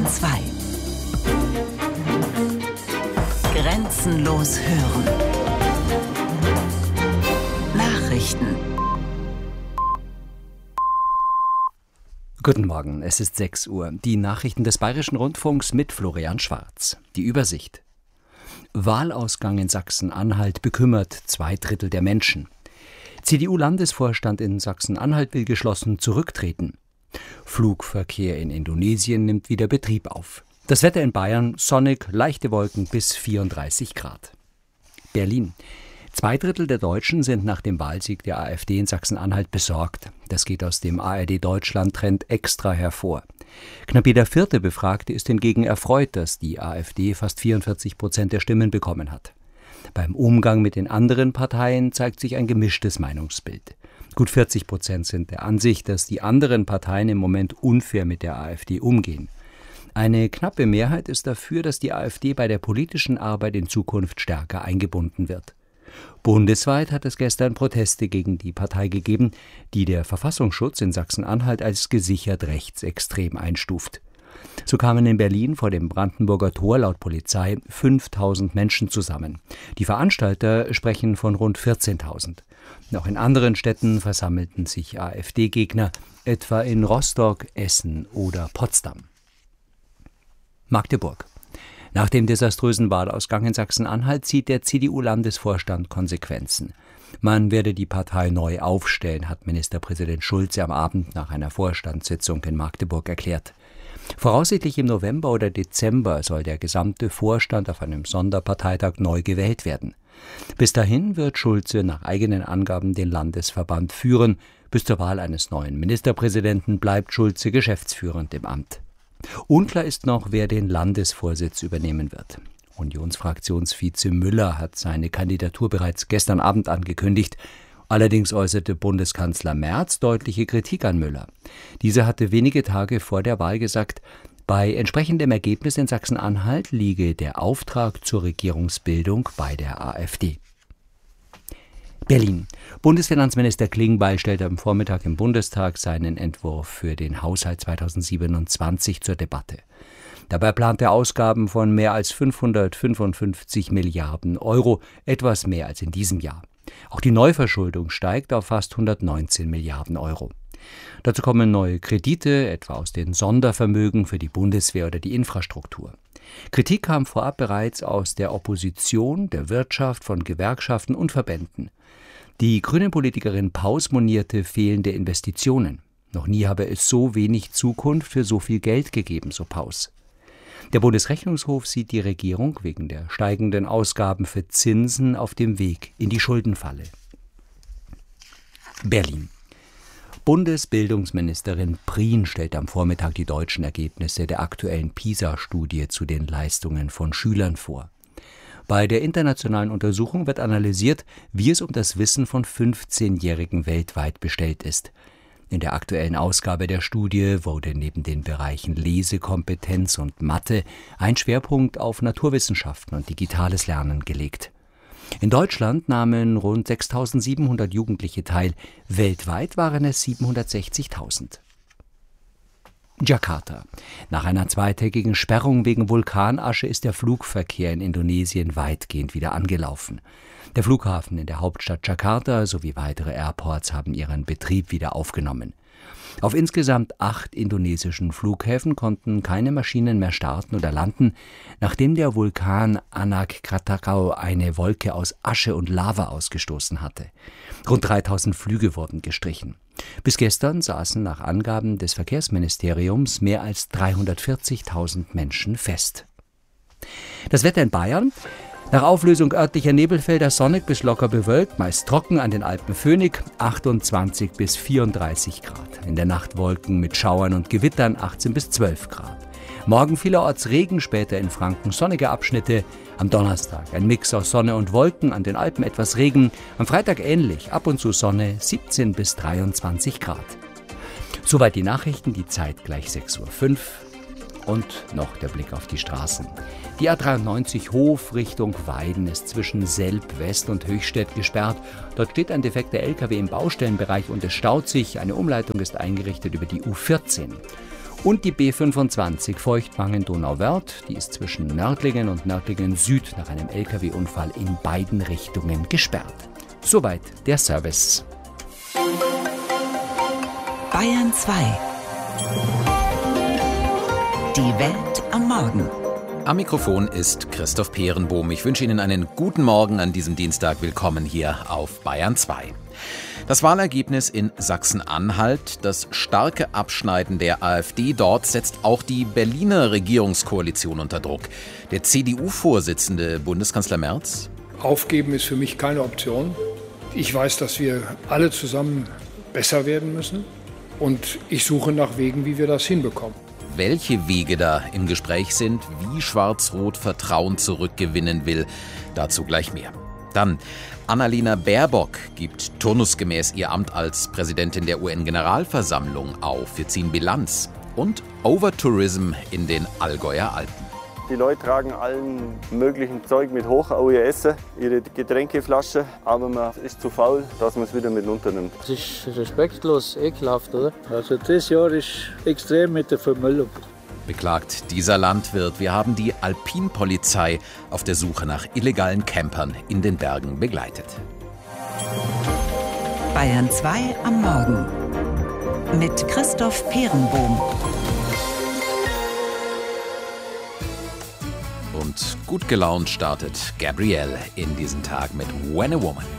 2. Grenzenlos hören. Nachrichten. Guten Morgen, es ist 6 Uhr. Die Nachrichten des Bayerischen Rundfunks mit Florian Schwarz. Die Übersicht. Wahlausgang in Sachsen-Anhalt bekümmert 2/3 der Menschen. CDU-Landesvorstand in Sachsen-Anhalt will geschlossen zurücktreten. Flugverkehr in Indonesien nimmt wieder Betrieb auf. Das Wetter in Bayern sonnig, leichte Wolken bis 34 Grad. Berlin. 2/3 der Deutschen sind nach dem Wahlsieg der AfD in Sachsen-Anhalt besorgt. Das geht aus dem ARD-Deutschland-Trend extra hervor. Knapp jeder 4. Befragte ist hingegen erfreut, dass die AfD fast 44% der Stimmen bekommen hat. Beim Umgang mit den anderen Parteien zeigt sich ein gemischtes Meinungsbild. Gut 40% sind der Ansicht, dass die anderen Parteien im Moment unfair mit der AfD umgehen. Eine knappe Mehrheit ist dafür, dass die AfD bei der politischen Arbeit in Zukunft stärker eingebunden wird. Bundesweit hat es gestern Proteste gegen die Partei gegeben, die der Verfassungsschutz in Sachsen-Anhalt als gesichert rechtsextrem einstuft. So kamen in Berlin vor dem Brandenburger Tor laut Polizei 5.000 Menschen zusammen. Die Veranstalter sprechen von rund 14.000. Auch in anderen Städten versammelten sich AfD-Gegner, etwa in Rostock, Essen oder Potsdam. Magdeburg. Nach dem desaströsen Wahlausgang in Sachsen-Anhalt zieht der CDU-Landesvorstand Konsequenzen. Man werde die Partei neu aufstellen, hat Ministerpräsident Schulze am Abend nach einer Vorstandssitzung in Magdeburg erklärt. Voraussichtlich im November oder Dezember soll der gesamte Vorstand auf einem Sonderparteitag neu gewählt werden. Bis dahin wird Schulze nach eigenen Angaben den Landesverband führen. Bis zur Wahl eines neuen Ministerpräsidenten bleibt Schulze geschäftsführend im Amt. Unklar ist noch, wer den Landesvorsitz übernehmen wird. Unionsfraktionsvize Müller hat seine Kandidatur bereits gestern Abend angekündigt. Allerdings äußerte Bundeskanzler Merz deutliche Kritik an Müller. Dieser hatte wenige Tage vor der Wahl gesagt, bei entsprechendem Ergebnis in Sachsen-Anhalt liege der Auftrag zur Regierungsbildung bei der AfD. Berlin. Bundesfinanzminister Klingbeil stellte am Vormittag im Bundestag seinen Entwurf für den Haushalt 2027 zur Debatte. Dabei plant er Ausgaben von mehr als 555 Milliarden Euro, etwas mehr als in diesem Jahr. Auch die Neuverschuldung steigt auf fast 119 Milliarden Euro. Dazu kommen neue Kredite, etwa aus den Sondervermögen für die Bundeswehr oder die Infrastruktur. Kritik kam vorab bereits aus der Opposition, der Wirtschaft, von Gewerkschaften und Verbänden. Die Grünen-Politikerin Paus monierte fehlende Investitionen. Noch nie habe es so wenig Zukunft für so viel Geld gegeben, so Paus. Der Bundesrechnungshof sieht die Regierung wegen der steigenden Ausgaben für Zinsen auf dem Weg in die Schuldenfalle. Berlin. Bundesbildungsministerin Prien stellt am Vormittag die deutschen Ergebnisse der aktuellen PISA-Studie zu den Leistungen von Schülern vor. Bei der internationalen Untersuchung wird analysiert, wie es um das Wissen von 15-Jährigen weltweit bestellt ist. In der aktuellen Ausgabe der Studie wurde neben den Bereichen Lesekompetenz und Mathe ein Schwerpunkt auf Naturwissenschaften und digitales Lernen gelegt. In Deutschland nahmen rund 6.700 Jugendliche teil, weltweit waren es 760.000. Jakarta. Nach einer zweitägigen Sperrung wegen Vulkanasche ist der Flugverkehr in Indonesien weitgehend wieder angelaufen. Der Flughafen in der Hauptstadt Jakarta sowie weitere Airports haben ihren Betrieb wieder aufgenommen. Auf insgesamt 8 indonesischen Flughäfen konnten keine Maschinen mehr starten oder landen, nachdem der Vulkan Anak Krakatau eine Wolke aus Asche und Lava ausgestoßen hatte. Rund 3.000 Flüge wurden gestrichen. Bis gestern saßen nach Angaben des Verkehrsministeriums mehr als 340.000 Menschen fest. Das Wetter in Bayern? Nach Auflösung örtlicher Nebelfelder sonnig bis locker bewölkt, meist trocken an den Alpen Phoenix, 28 bis 34 Grad. In der Nacht Wolken mit Schauern und Gewittern, 18 bis 12 Grad. Morgen vielerorts Regen, später in Franken sonnige Abschnitte. Am Donnerstag ein Mix aus Sonne und Wolken, an den Alpen etwas Regen. Am Freitag ähnlich, ab und zu Sonne, 17 bis 23 Grad. Soweit die Nachrichten, die Zeit gleich 6:05 Uhr. Und noch der Blick auf die Straßen. Die A93 Hof Richtung Weiden ist zwischen Selb West und Höchstädt gesperrt. Dort steht ein defekter LKW im Baustellenbereich und es staut sich. Eine Umleitung ist eingerichtet über die U14. Und die B25 Feuchtwangen-Donauwörth, die ist zwischen Nördlingen und Nördlingen Süd nach einem LKW-Unfall in beiden Richtungen gesperrt. Soweit der Service. Bayern 2. Die Welt am Morgen. Am Mikrofon ist Christoph Peerenbohm. Ich wünsche Ihnen einen guten Morgen an diesem Dienstag. Willkommen hier auf Bayern 2. Das Wahlergebnis in Sachsen-Anhalt, das starke Abschneiden der AfD dort, setzt auch die Berliner Regierungskoalition unter Druck. Der CDU-Vorsitzende Bundeskanzler Merz: Aufgeben ist für mich keine Option. Ich weiß, dass wir alle zusammen besser werden müssen. Und ich suche nach Wegen, wie wir das hinbekommen. Welche Wege da im Gespräch sind, wie Schwarz-Rot Vertrauen zurückgewinnen will, dazu gleich mehr. Dann, Annalena Baerbock gibt turnusgemäß ihr Amt als Präsidentin der UN-Generalversammlung auf. Wir ziehen Bilanz. Und Overtourism in den Allgäuer Alpen. Die Leute tragen allen möglichen Zeug mit hoch, auch ihr Essen, ihre Getränkeflasche, aber man ist zu faul, dass man es wieder mit runternimmt. Das ist respektlos, ekelhaft, oder? Also das Jahr ist extrem mit der Vermüllung. Beklagt dieser Landwirt. Wir haben die Alpinpolizei auf der Suche nach illegalen Campern in den Bergen begleitet. Bayern 2 am Morgen mit Christoph Peerenbohm. Und gut gelaunt startet Gabrielle in diesen Tag mit When a Woman.